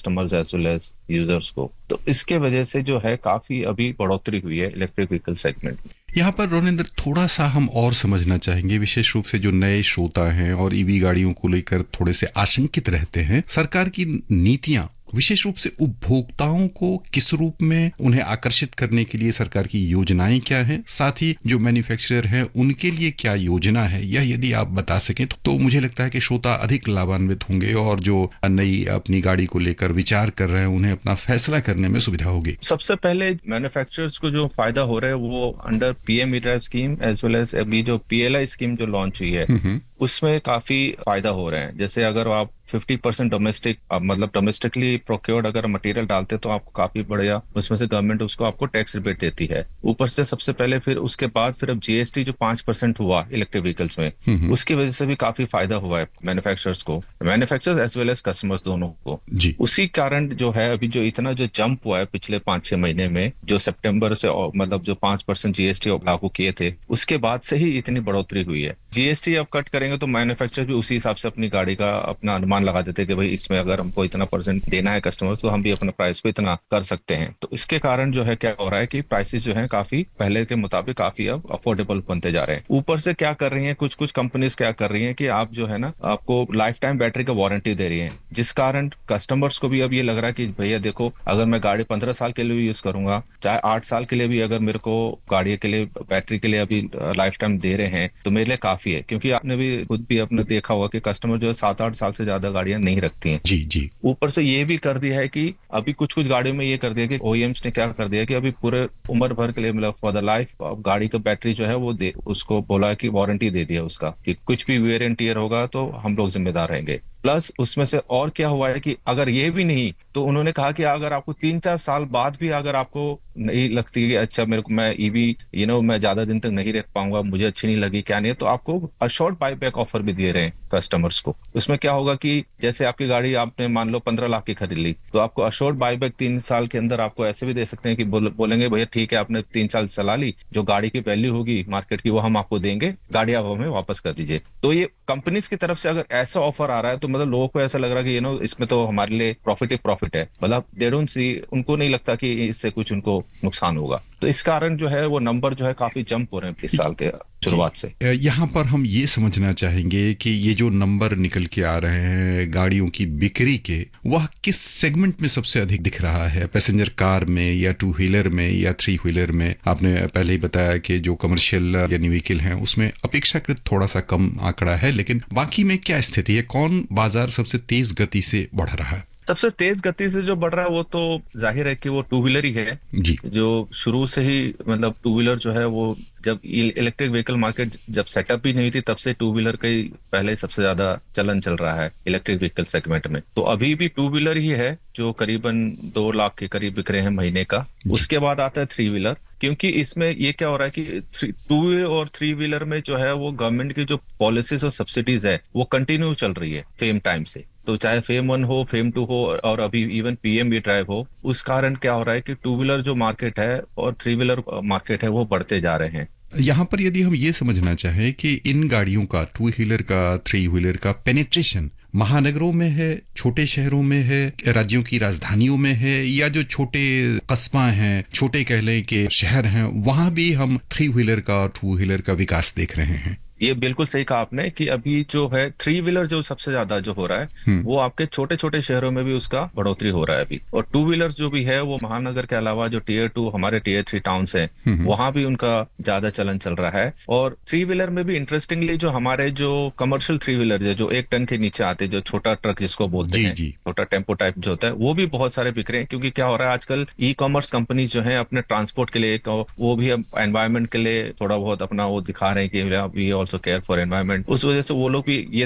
Customers as well as users को। तो इसके वजह से जो है काफी अभी बढ़ोतरी हुई है इलेक्ट्रिक व्हीकल सेगमेंट में। यहाँ पर रोनिंदर थोड़ा सा हम और समझना चाहेंगे, विशेष रूप से जो नए श्रोता हैं और ईवी गाड़ियों को लेकर थोड़े से आशंकित रहते हैं, सरकार की नीतियां विशेष रूप से उपभोक्ताओं को किस रूप में उन्हें आकर्षित करने के लिए सरकार की योजनाएं क्या हैं, साथ ही जो मैन्युफैक्चरर हैं उनके लिए क्या योजना है, यह यदि आप बता सकें तो मुझे लगता है कि श्रोता अधिक लाभान्वित होंगे और जो नई अपनी गाड़ी को लेकर विचार कर रहे हैं उन्हें अपना फैसला करने में सुविधा होगी। सबसे पहले मैन्युफैक्चरर्स को जो फायदा हो रहा है वो under PM E drive scheme as well as अभी जो पीएलआई स्कीम जो लॉन्च हुई है उसमें काफी फायदा हो रहा है। जैसे अगर आप 50% डोमेस्टिक मतलब डोमेस्टिकली प्रोक्योर्ड अगर मटेरियल डालते तो आपको काफी बढ़िया उसमें से गवर्नमेंट उसको आपको टैक्स रिबेट देती है ऊपर से सबसे पहले। फिर उसके बाद फिर अब जीएसटी जो 5% हुआ इलेक्ट्रिक व्हीकल्स में, उसकी वजह से भी काफी फायदा हुआ है मैन्युफैक्चरर्स को, manufacturers as well as customers दोनों को जी। उसी कारण जो है अभी जो इतना जो जंप हुआ है पिछले 5-6 महीने में, जो सितंबर से मतलब जो 5% जीएसटी लागू किए थे उसके बाद से ही इतनी बढ़ोतरी हुई है। जीएसटी अब कट करेंगे तो मैन्युफैक्चरर भी उसी हिसाब से अपनी गाड़ी का अपना अनुमान लगा देते हैं कि भाई इसमें अगर हमको इतना परसेंट देना है कस्टमर तो हम भी अपने प्राइस को इतना कर सकते हैं। तो इसके कारण जो है क्या हो रहा है कि प्राइसेस जो है काफी पहले के मुताबिक काफी अब अफोर्डेबल बनते जा रहे हैं। ऊपर से क्या कर रही है कुछ कुछ कंपनीज क्या कर रही है कि आप जो है ना आपको लाइफ टाइम बैटरी का वारंटी दे रही है, जिस कारण कस्टमर्स को भी अब ये लग रहा है कि भैया देखो अगर मैं गाड़ी 15 साल के लिए भी यूज करूंगा, चाहे 8 साल के लिए भी अगर मेरे को गाड़ी के लिए बैटरी के लिए अभी लाइफ टाइम दे रहे हैं तो मेरे लिए काफी है। क्योंकि आपने भी खुद भी अपने देखा होगा कि कस्टमर जो है 7-8 साल से ज्यादा गाड़ियां नहीं रखती हैं। जी जी। ऊपर से ये भी कर दिया है कि अभी कुछ कुछ गाड़ियों में ये कर दिया कि ओईएम्स ने क्या कर दिया कि अभी पूरे उम्र भर के लिए मतलब फॉर द लाइफ गाड़ी का बैटरी जो है वो उसको बोला कि वारंटी दे दिया उसका कि कुछ भी वेयर एंड टियर होगा तो हम लोग जिम्मेदार रहेंगे। प्लस उसमें से और क्या हुआ है कि अगर ये भी नहीं तो उन्होंने कहा कि अगर आपको 3-4 साल बाद भी अगर आपको नहीं लगती कि अच्छा मेरे को मैं ईवी मैं ज्यादा दिन तक नहीं रख पाऊंगा, मुझे अच्छी नहीं लगी क्या नहीं, तो आपको अशोर्ड बाईबैक ऑफर भी दे रहे हैं कस्टमर्स को। उसमें क्या होगा कि जैसे आपकी गाड़ी आपने मान लो 15 लाख की खरीद ली तो आपको अशोर्ड बाईबैक 3 साल के अंदर आपको ऐसे भी दे सकते हैं कि बोलेंगे भैया ठीक है आपने 3 साल चला ली, जो गाड़ी की वैल्यू होगी मार्केट की वो हम आपको देंगे, गाड़ी आप हमें वापस कर दीजिए। तो ये कंपनीज की तरफ से अगर ऐसा ऑफर आ रहा है तो मतलब लोगों को ऐसा लग रहा है कि इसमें तो हमारे लिए प्रॉफिट ही प्रॉफिट है, मतलब दे डोंट सी, उनको नहीं लगता कि इससे कुछ उनको नुकसान होगा। तो इस कारण जो है वो नंबर जो है काफी जंप हो रहे हैं इस साल के शुरुआत से। यहाँ पर हम ये समझना चाहेंगे कि ये जो नंबर निकल के आ रहे हैं गाड़ियों की बिक्री के, वह किस सेगमेंट में सबसे अधिक दिख रहा है, पैसेंजर कार में या 2 व्हीलर में या 3 व्हीलर में? आपने पहले ही बताया कि जो कमर्शियल यानी व्हीकल हैं उसमें अपेक्षाकृत थोड़ा सा कम आंकड़ा है, लेकिन बाकी में क्या स्थिति है? कौन बाजार सबसे तेज गति से बढ़ रहा है? सबसे तेज गति से जो बढ़ रहा है वो तो जाहिर है कि वो 2 व्हीलर ही है जी। जो शुरू से ही मतलब 2 व्हीलर जो है वो जब इलेक्ट्रिक व्हीकल मार्केट जब सेटअप भी नहीं थी तब से 2 व्हीलर का ही पहले सबसे ज्यादा चलन चल रहा है इलेक्ट्रिक व्हीकल सेगमेंट में। तो अभी भी 2 व्हीलर ही है जो करीबन 2 लाख के करीब बिक रहे हैं महीने का। उसके बाद आता है 3 व्हीलर, क्योंकि इसमें ये क्या हो रहा है कि 2 और 3 व्हीलर में जो है वो गवर्नमेंट की जो पॉलिसीज और सब्सिडीज है वो कंटिन्यू चल रही है सेम टाइम से। तो चाहे फेम 1 हो, फेम 2 हो और अभी इवन पीएम ई ड्राइव हो, उस कारण क्या हो रहा है कि 2 व्हीलर जो मार्केट है और 3 व्हीलर मार्केट है वो बढ़ते जा रहे हैं। यहाँ पर यदि हम ये समझना चाहें कि इन गाड़ियों का 2 व्हीलर का 3 व्हीलर का पेनिट्रेशन महानगरों में है, छोटे शहरों में है, राज्यों की राजधानियों में है, या जो छोटे कस्बा हैं, छोटे कह लें कि शहर हैं, वहां भी हम 3 व्हीलर का और 2 व्हीलर का विकास देख रहे हैं? ये बिल्कुल सही कहा आपने कि अभी जो है 3 व्हीलर जो सबसे ज्यादा जो हो रहा है वो आपके छोटे छोटे शहरों में भी उसका बढ़ोतरी हो रहा है अभी। और 2 व्हीलर जो भी है वो महानगर के अलावा जो टियर 2 हमारे टियर 3 टाउन्स हैं वहां भी उनका ज्यादा चलन चल रहा है। और 3 व्हीलर में भी इंटरेस्टिंगली जो हमारे जो कमर्शियल 3 व्हीलर जो 1 टन के नीचे आते जो छोटा ट्रक जिसको बोलते हैं, छोटा टेम्पो टाइप जो होता है, वो भी बहुत सारे बिक रहे हैं। क्योंकि क्या हो रहा है आजकल ई कॉमर्स कंपनी जो है अपने ट्रांसपोर्ट के लिए वो भी अब एनवायरमेंट के लिए थोड़ा बहुत अपना वो दिखा रहे हैं कि we also care for environment. उस वजह से वो लोग भी ये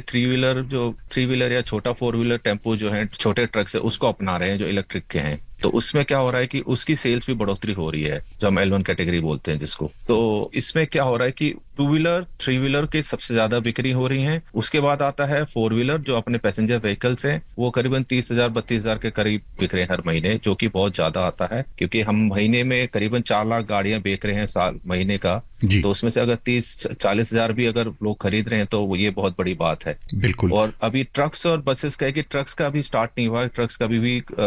3 व्हीलर या छोटा 4 व्हीलर टेम्पो जो है छोटे ट्रक से उसको अपना रहे हैं जो इलेक्ट्रिक के हैं। तो उसमें क्या हो रहा है कि उसकी सेल्स भी बढ़ोतरी हो रही है जो हम L1 कैटेगरी बोलते हैं जिसको। तो इसमें क्या हो रहा है कि 2 व्हीलर 3 व्हीलर के सबसे ज्यादा बिक्री हो रही है। उसके बाद आता है 4 व्हीलर जो अपने पैसेंजर व्हीकल्स हैं, वो करीबन 30,000-32,000 के करीब बिक रहे हैं हर महीने, जो कि बहुत ज्यादा आता है क्योंकि हम महीने में करीबन 4 लाख गाड़ियां बेच रहे हैं साल महीने का। तो उसमें से अगर 30-40 हजार भी अगर लोग खरीद रहे हैं तो ये बहुत बड़ी बात है। बिल्कुल। और अभी ट्रक्स और बसेस का है कि ट्रक्स का अभी स्टार्ट नहीं हुआ है, ट्रक्स का भी